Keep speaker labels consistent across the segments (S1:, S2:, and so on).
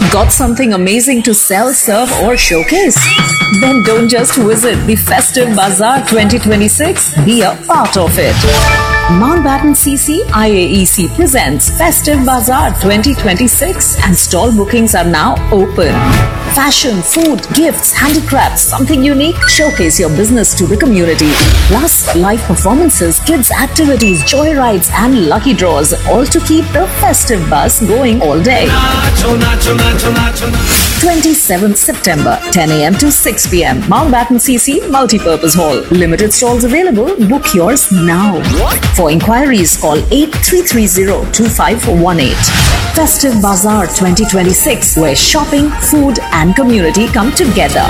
S1: Got something amazing to sell, serve, or showcase? Then don't just visit the Festive Bazaar 2026, be a part of it. Mountbatten CC IAEC presents Festive Bazaar 2026 and stall bookings are now open. Fashion, food, gifts, handicrafts, something unique, showcase your business to the community. Plus, live performances, kids activities, joy rides and lucky draws, all to keep the festive buzz going all day. 27th September, 10 a.m. to 6 p.m. Mountbatten CC Multipurpose Hall. Limited stalls available. Book yours now. For inquiries, call 8330-2518. Festive Bazaar 2026, where shopping, food and community come together.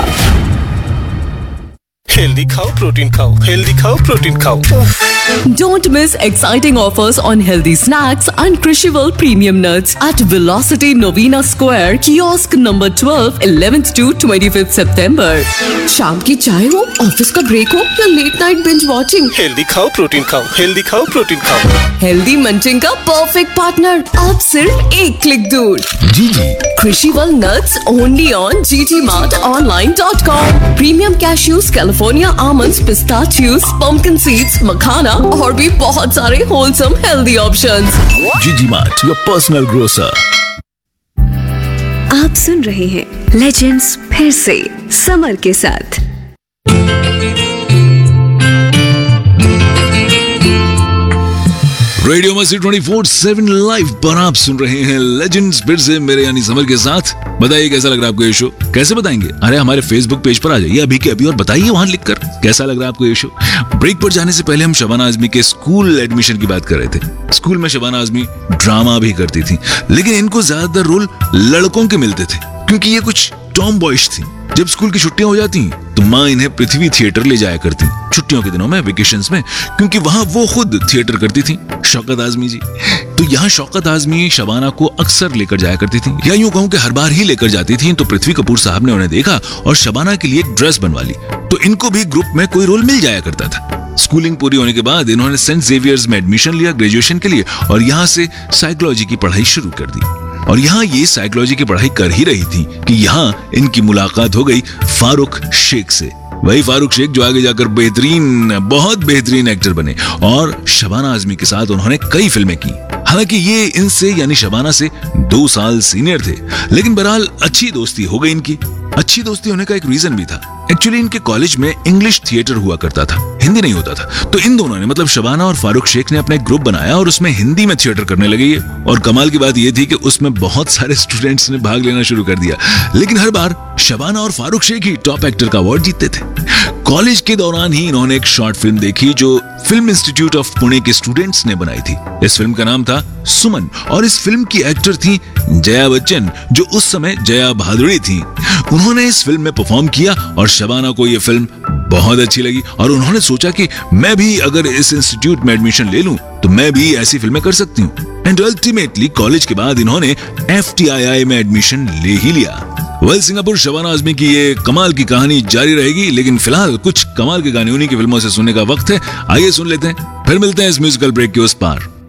S2: Healthy खाओ protein खाओ, healthy खाओ protein खाओ।
S3: Don't miss exciting offers on healthy snacks and Crushable premium nuts at Velocity Novena Square, kiosk number 12, 11th to 25th September. शाम की चाय हो, office का break हो या late night binge watching,
S2: healthy खाओ प्रोटीन खाओ, हेल्दी खाओ प्रोटीन खाओ।
S3: हेल्दी मंचिंग का परफेक्ट पार्टनर अब सिर्फ एक क्लिक दूर। Crushable nuts only on ggmartonline.com. Premium cashews, California almonds, pistachios, pumpkin seeds, makhana और भी बहुत सारे wholesome healthy options.
S4: GG Mart, your personal grocer.
S5: आप सुन रहे हैं लेजेंड्स फिर से समर के साथ।
S4: रेडियो मस्ती 24/7 लाइव पर आप सुन रहे हैं लेजेंड्स फिर से मेरे यानी समर के साथ। बताइए कैसा लग रहा है आपको ये शो? कैसे बताएंगे? अरे हमारे फेसबुक पेज पर आ जाइए अभी के अभी और बताइए वहां लिखकर कैसा लग रहा है आपको ये शो। ब्रेक पर जाने से पहले हम शबाना आजमी के स्कूल एडमिशन की बात कर रहे थे। स्कूल में शबाना आजमी ड्रामा भी करती थी, लेकिन इनको ज्यादातर रोल लड़कों के मिलते थे क्योंकि ये कुछ टॉम बॉयज थी। जब स्कूल की छुट्टियां हो जाती तो माँ इन्हें पृथ्वी थिएटर ले जाया करती छुट्टियों के दिनों में, वेकेशंस में, क्योंकि वहां वो खुद थिएटर करती थी, शौकत आजमी जी। तो यहाँ शौकत आजमी शबाना को अक्सर लेकर जाया करती थी, या यूं कहूं कि हर बार ही लेकर जाती थी। तो पृथ्वी कपूर साहब ने उन्हें देखा और शबाना के लिए एक ड्रेस बनवा ली, तो इनको भी ग्रुप में कोई रोल मिल जाया करता था। स्कूलिंग पूरी होने के बाद इन्होंने सेंट जेवियर्स में एडमिशन लिया ग्रेजुएशन के लिए और यहाँ से साइकोलॉजी की पढ़ाई शुरू कर दी। और यहाँ ये साइकोलॉजी की पढ़ाई कर ही रही थी कि यहाँ इनकी मुलाकात हो गई फारूक शेख से। वही फारूक शेख जो आगे जाकर बहुत बेहतरीन एक्टर बने और शबाना आजमी के साथ उन्होंने कई फिल्में की। हालांकि ये इनसे यानी शबाना से 2 साल सीनियर थे, लेकिन बहरहाल अच्छी दोस्ती हो गई इनकी। अच्छी दोस्ती होने का एक रीजन भी था। एक्चुअली इनके कॉलेज में इंग्लिश थिएटर हुआ करता था, हिंदी नहीं होता था। तो इन दोनों ने मतलब शबाना और फारूक शेख ने अपना एक ग्रुप बनाया और उसमें हिंदी में थिएटर करने लगे। और कमाल की बात यह थी कि उसमें बहुत सारे स्टूडेंट्स ने भाग लेना शुरू कर दिया, लेकिन हर बार शबाना और फारूक शेख ही टॉप एक्टर का अवार्ड जीतते थे। कॉलेज के दौरान ही इन्होंने एक शॉर्ट फिल्म देखी जो फिल्म इंस्टीट्यूट ऑफ पुणे के स्टूडेंट्स ने बनाई थी। इस फिल्म का नाम था सुमन और इस फिल्म की एक्टर थी जया बच्चन, जो उस समय जया भादुड़ी थी। उन्होंने इस फिल्म में परफॉर्म किया और शबाना को यह फिल्म बहुत अच्छी लगी और उन्होंने सोचा कि मैं भी अगर इस इंस्टीट्यूट में एडमिशन ले लूं तो मैं भी ऐसी फिल्में कर सकती हूँ। एंड अल्टीमेटली कॉलेज के बाद इन्होंने FTII में एडमिशन ले ही लिया। सिंगापुर शबाना आजमी की ये कमाल की कहानी जारी रहेगी, लेकिन फिलहाल कुछ कमाल की गाने उन्हीं की फिल्मों से सुनने का वक्त है। आइए सुन लेते हैं, फिर मिलते हैं इस म्यूजिकल ब्रेक के उस पार।